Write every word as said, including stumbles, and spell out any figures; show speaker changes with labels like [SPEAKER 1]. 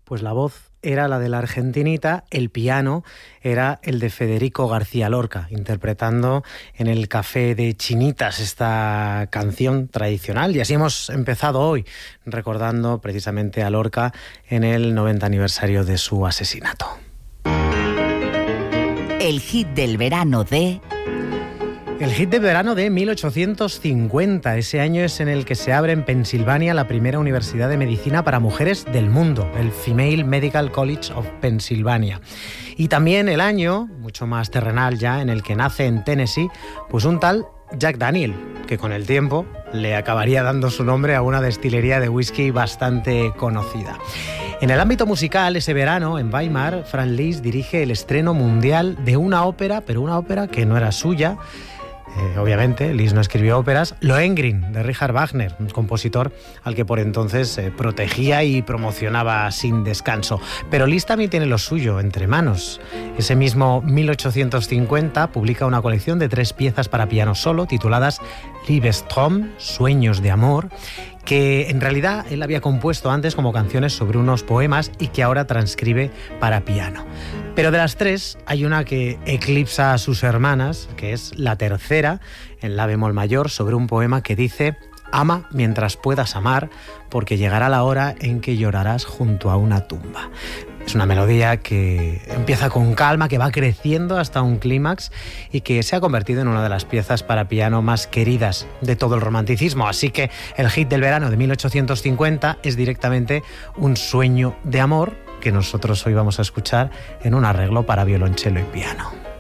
[SPEAKER 1] pues la voz era la de la argentinita, el piano era el de Federico García Lorca, interpretando en el Café de Chinitas esta canción tradicional. Y así hemos empezado hoy, recordando precisamente a Lorca en el noventa aniversario de su asesinato.
[SPEAKER 2] El hit del verano de...
[SPEAKER 1] El hit de verano de mil ochocientos cincuenta. Ese año es en el que se abre en Pensilvania la primera universidad de medicina para mujeres del mundo, el Female Medical College of Pennsylvania. Y también el año, mucho más terrenal ya, en el que nace en Tennessee, pues un tal Jack Daniel, que con el tiempo le acabaría dando su nombre a una destilería de whisky bastante conocida. En el ámbito musical, ese verano, en Weimar, Franz Liszt dirige el estreno mundial de una ópera, pero una ópera que no era suya. Eh, obviamente, Liszt no escribió óperas. Lohengrin, de Richard Wagner, un compositor al que por entonces eh, protegía y promocionaba sin descanso. Pero Liszt también tiene lo suyo entre manos. Ese mismo mil ochocientos cincuenta publica una colección de tres piezas para piano solo, tituladas Liebestraum, Sueños de Amor, que en realidad él había compuesto antes como canciones sobre unos poemas y que ahora transcribe para piano. Pero de las tres hay una que eclipsa a sus hermanas, que es la tercera, en la bemol mayor, sobre un poema que dice: ama mientras puedas amar, porque llegará la hora en que llorarás junto a una tumba. Es una melodía que empieza con calma, que va creciendo hasta un clímax y que se ha convertido en una de las piezas para piano más queridas de todo el romanticismo. Así que el hit del verano de mil ochocientos cincuenta es directamente un sueño de amor que nosotros hoy vamos a escuchar en un arreglo para violonchelo y piano.